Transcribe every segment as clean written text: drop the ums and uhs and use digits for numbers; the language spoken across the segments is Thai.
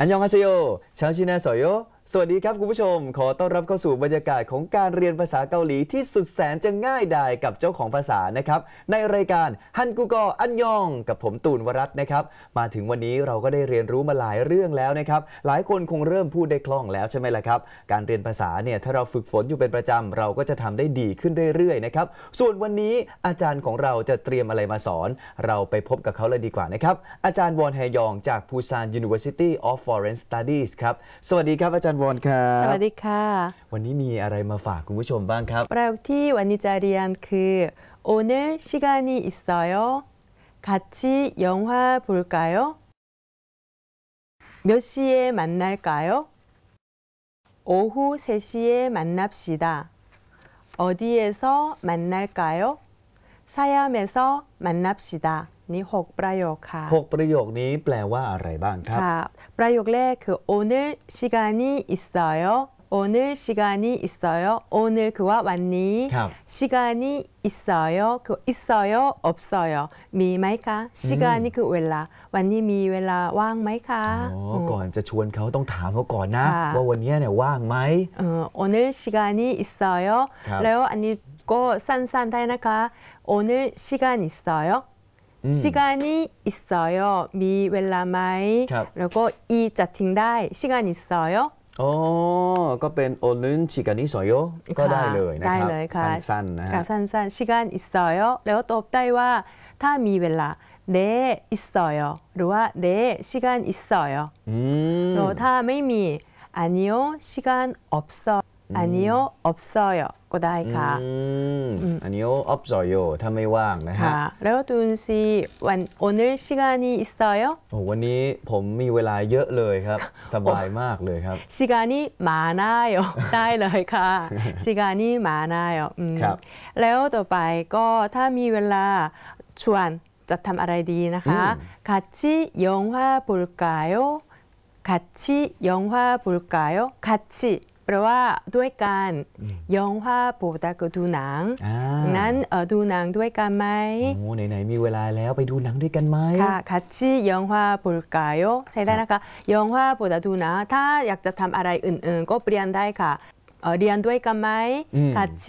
อันยองฮาเซโยชาวชินาโซโยสวัสดีครับคุณผู้ชมขอต้อนรับเข้าสู่บรรยากาศของการเรียนภาษาเกาหลีที่สุดแสนจะง่ายดายกับเจ้าของภาษานะครับในรายการฮันกูกออันยองกับผมตูนวรัตน์นะครับมาถึงวันนี้เราก็ได้เรียนรู้มาหลายเรื่องแล้วนะครับหลายคนคงเริ่มพูดได้คล่องแล้วใช่ไหมล่ะครับการเรียนภาษาเนี่ยถ้าเราฝึกฝนอยู่เป็นประจำเราก็จะทำได้ดีขึ้นเรื่อยๆนะครับส่วนวันนี้อาจารย์ของเราจะเตรียมอะไรมาสอนเราไปพบกับเขาเลยดีกว่านะครับอาจารย์วอนแฮยองจาก Busan University of Foreign Studies ครับสวัสดีครับอาจารย์วอนครับสวัสดีค่ะวันนี้มีอะไรมาฝากคุณผู้ชมบ้างครับประโยคที่วันนี้จะเรียนคือ 오늘 시간이 있어요? 같이 영화 볼까요? 몇 시에 만날까요? 오후 3시에 만납시다. 어디에서 만날까요? 사얌에서 만납시다. นี่6ประโยคค่ะ 6ประโยคนี้แปลว่าอะไรบ้างครับค่ะประโยคแรกคือ 오늘 시간이 있어요. 오늘 시간이 있어요. 오늘 그와วันนี้ 시간이 있어요. 그 있어요. 없어요. มีไหมคะ 시간이 คือเวลาวันนี้มีเวลาว่างไหมคะก่อนจะชวนเขาต้องถามเขาก่อนนะว่าวันนี้เนี่ยว่างไหม 오늘 시간이 있어요. แล้วอันนี้ก็สั้นๆได้นะคะ 오늘 시간 있어요. 시간이 있어요. มีเวลาไหมแล้วก็อีจะทิ้งได้시간 있어요. ก็เป็นโอนึนชิกานิโซโยก็ได้เลยนะครับสั้นๆนะฮะสั้นๆ시간 있어요. แล้วตอบได้ว่าถ้ามีเวลา네 있어요. หรือว่า네 시간 있어요. แล้วถ้าไม่มี아니요 시간 없어. 아니요 없어요. ก็ได้ค่ะ 아니요 없어요. ถ้าไม่ว่างนะฮะแล้วตุนซี오늘 시간이 있어요? วันนี้ผมมีเวลาเยอะเลยครับสบายมากเลยครับ 시간이 많아요. ได้เลยค่ะ 시간이 많아요. แล้วต่อไปก็ถ้ามีเวลาชวนจะทำอะไรดีนะคะ 같이 영화 볼까요? 같이 영화 볼까요? 같이แปลว่าด้วยกันยองฮวาโปตาก็ดูหนังนั้นดูหนังด้วยกันไหมไหนๆมีเวลาแล้วไปดูหนังด้วยกันไหมค่ะ같이 영화 볼까요ใช้ได้นะคะยองฮวาโปตาดูหนังถ้าอยากจะทำอะไรอื่นๆก็เปลี่ยนได้ค่ะเรียนด้วยกันไหม같이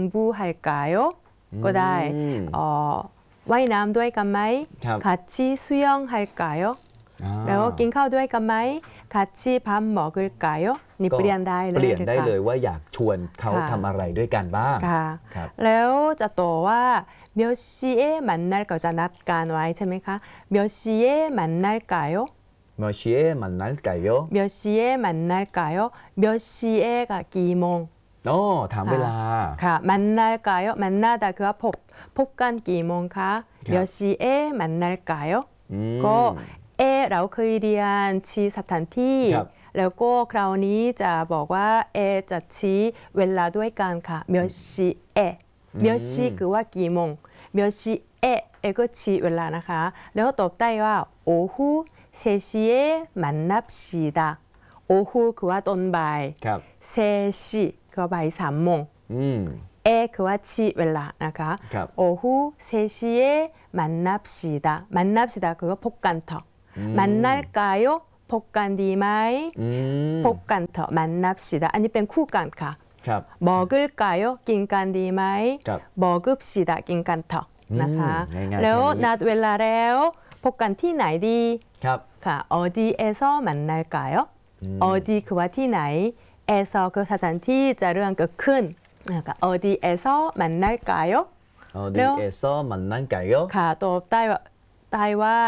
공부할까요ก็ได้ว่ายน้ำด้วยกันไหม같이 수영할까요แล้วกินข้าวด้วยกันไหม같이 밥 먹을까요นี่เปลี่ยนได้เลยเปลี่ยนได้เลยว่าอยากชวนเขาทำอะไรด้วยกันบ้างแล้วจะต่อว่า몇 시에 만날까จะนัดกันไว้ใช่ไหมคะ몇 시에 만날까요 몇 시에 만날까요 몇 시에 만날까요 몇 시에가 กี่โมงถามเวลาค่ะ만날까요 만나다คือพบกันกี่โมงคะ몇 시에 만날까요ก็เราเคยเรียนชี้สถานที่แล้วก็คราวนี้จะบอกว่าจะชี้เวลาด้วยกันค่ะ몇 시에 몇 시คือว่ากี่โมง몇 시에ก็ชี้เวลานะคะแล้วตอบได้ว่า오후 3시에 만납시다 오후คือว่าตอนบ่าย3시คือว่าบ่าย3 โมงคือว่าชี้เวลานะคะ오후 3시에 만납시다 만납시다คือว่าพบกันเถอะ만날까요? พบกันดีไหมพบกันเถอะ만납시다อันนี้เป็นคู่กันค่ะ먹을까요? กินกันดีไหม먹읍시다กินกันเถอะนะคะแล้วนัดเวลาแล้วพบกันที่ไหนดีค่ะ어디에서 만날까요? 어디คือว่าที่ไหน에서คือสถานที่จะเรื่องเกิดขึ้นนะคะ어디에서 만날까요? 어디에서 만날까요? ค่ะตอบได้ว่า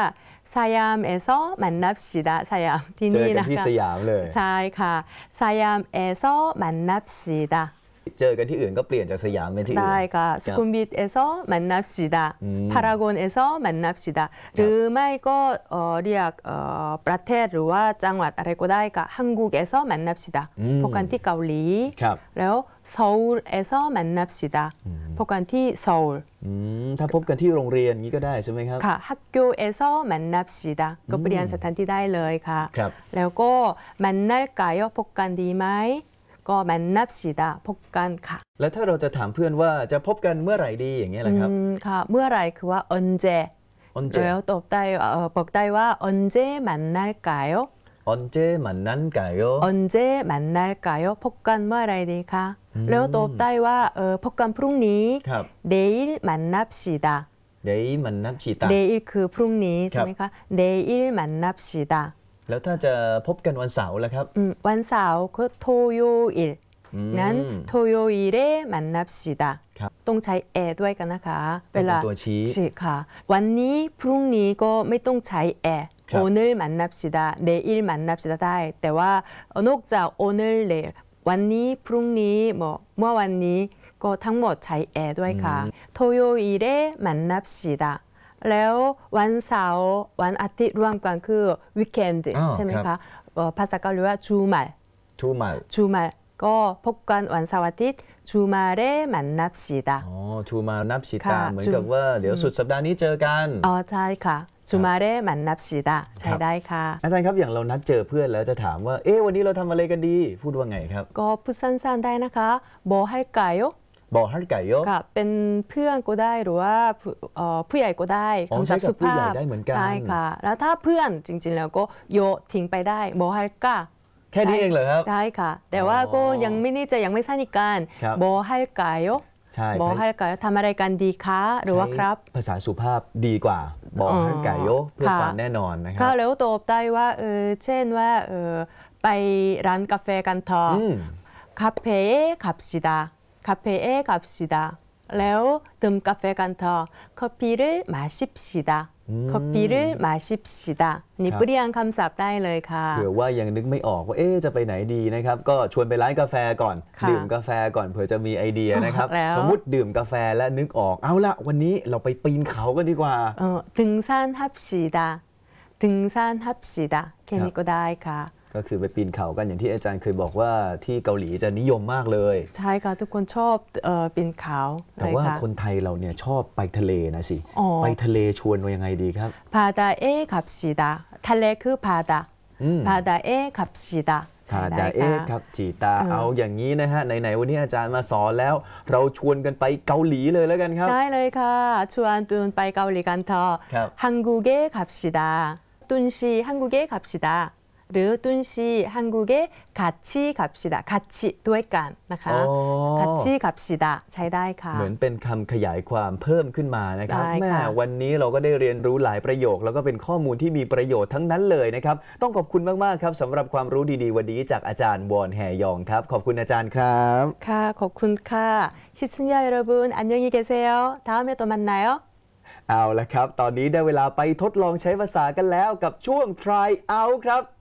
사얌에서 만납시다. 사얌ที่นี่นะคะเจอกันที่สยามเลยใช่ค่ะ사얌에서 만납시다. เจอกันที่อื่นก็เปลี่ยนจากสยามเป็นที่อื่นได้ค่ะสุขุมวิท에서 만납시다.พารากอน에서 만납시다. หรือไม่ก็เรียกประเทศหรือว่าจังหวัดอะไรก็ได้ค่ะ한국에서 만납시다. พบกันที่เกาหลีแล้ว서울에서 만납시다. พบกันที่โซลถ้าพบกันที่โรงเรียนนี้ก็ได้ใช่ไหมครับค่ะ학교에서 만납시다. ก็เปลี่ยนสถานที่ได้เลยค่ะแล้วก็만날까요? พบกันดีไหมก็만납시다พบกันค่ะแล้วถ้าเราจะถามเพื่อนว่าจะพบกันเมื่อไหร่ดีอย่างเงี้ยแหละครับค่ะเมื่อไหร่คือว่า언제แล้วตอบได้บอกได้ว่า언제 만날까요 언제 만날까요? 언제 만날까요? 폭간เมื่อไรดีคะแล้วตอบได้ว่าพบกันพรุ่งนี้ครับ 내일 만납시다 내일 만납시다 내일 คือพรุ่งนี้ใช่ไหมคะ 내일 만납시다 แล้วถ้าจะพบกันวันเสาร์ล่ะครับวันเสาร์คือ토요일 งั้น 토요일에 만납시다 ครับต้องใช้แอด้วยกันนะคะ เวลาเป็นตัวชี้ใช่ค่ะ วันนี้พรุ่งนี้ก็ไม่ต้องใช้แอครับ 오늘 만납시다 내일 만납시다 ได้ แต่ว่านอกจาก 오늘 내일 วันนี้พรุ่งนี้เมื่อวันนี้ก็ทั้งหมดใช้แอด้วยค่ะ 토요일에 만납시다 แล้ววันเสาร์วันอาทิตย์รวมกันคือ weekend ใช่ไหมครัคะบภาษาเกาหลีว่า주말 주말 주말ก็พบกันวันเสาร์อาทิตย์ 주말에 만납시다 อ๋อทูมานับชิตาค่ะเหมือนกับว่าเดี๋ยวสุดสัปดาห์นี้เจอกันใช่ค่ะ 주말에 만납시다 ใช้ได้ค่ะอาจารย์ครับอย่างเรานัดเจอเพื่อนแล้วจะถามว่าวันนี้เราทำอะไรกันดี พูดว่าไงครับก็พูดสั้นๆได้นะคะ뭐 할까요? บอกฮัลไก่โยค่ะเป็นเพื่อนก็ได้หรือว่าผู้ใหญ่ก็ได้อ๋อคำศัพท์ใช้กับสุผู้ใหญ่ภาพได้เหมือนกันใช่ค่ะ แล้วถ้าเพื่อนจริงๆแล้วก็โยทิ้งไปได้뭐 할까? แค่นี้เองเหรอครับได้ค่ะ แต่ว่าก็ยังไม่แน่ใจยังไม่สนิทกันครับ 뭐 할까요? ใช่ 뭐 할까요? ทำอะไรกันดีคะหรือว่าครับภาษาสุภาพดีกว่า บอกฮัลไก่โยเพื่อค่ะความแน่นอนนะครัก็บแล้วตอบได้ว่าเช่นว่าไปร้านกาแฟกันเถอะ 카페에 갑시다. 카페에 갑시다. แล้วดื่มกาแฟกันเถอะ 커피를 마십시다. 커피를 마십시다. นี่เปลี่ยนคำศัพท์ได้เลยค่ะเผื่อว่ายังนึกไม่ออกว่าจะไปไหนดีนะครับ ก็ชวนไปร้านกาแฟก่อนค่ะดื่มกาแฟก่อนเผื่อจะมีไอเดียนะครับแล้วสมมุติดื่มกาแฟและนึกออกเอาละวันนี้เราไปปีนเขากันดีกว่า 등산합시다. 등산합시다. แค่นี้ก็ได้ค่ะก็คือไปปีนเขากันอย่างที่อาจารย์เคยบอกว่าที่เกาหลีจะนิยมมากเลยใช่ค่ะทุกคนชอบปีนเขาเลแต่ยว่าค่ะคนไทยเราเนี่ยชอบไปทะเลนะสิอ๋อไปทะเลชวนว่ายังไงดีครับ 바다에 갑시다. ทะเลคือ 바다. 바다에 갑시다. ใช่ค่ะได้แต่ค่ะครับจีตาเอาอย่างนี้นะฮะไหนๆวันนี้อาจารย์มาสอนแล้ว เราชวนกันไปเกาหลีเลยแล้วกันครับได้เลยค่ะชวนตุนไปเกาหลีกันเถอะครับ 한국에 갑시다. 뚠씨 한국에 갑시다. หรือ뚠씨 한국에 같이 갑시다. 같이 ด้วยกันนะคะอ๋อ 같이 갑시다 ใช้ได้ค่ะเหมือนเป็นคำขยายความเพิ่มขึ้นมานะครับได้ค่ะแม่วันนี้เราก็ได้เรียนรู้หลายประโยค แล้วก็เป็นข้อมูลที่มีประโยชน์ทั้งนั้นเลยนะครับ ต้องขอบคุณมากๆครับสำหรับความรู้ดีๆวันนี้จากอาจารย์วอนแฮยองครับ ขอบคุณอาจารย์ครับค่ะขอบคุณค่ะ시청자 여러분 안녕히 계세요. 다음에 또 만나요. เอาละครับ ตอนนี้ได้เวลาไปทดลองใช้ภาษากันแล้วกับช่วง try out ครับ